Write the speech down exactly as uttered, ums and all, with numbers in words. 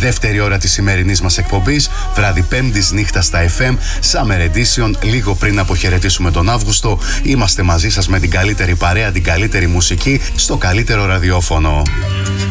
Δεύτερη ώρα της σημερινής μας εκπομπής, βράδυ Πέμπτης νύχτα στα εφ εμ, Summer Edition, λίγο πριν αποχαιρετήσουμε τον Αύγουστο. Είμαστε μαζί σας με την καλύτερη παρέα, την καλύτερη μουσική, στο καλύτερο ραδιόφωνο.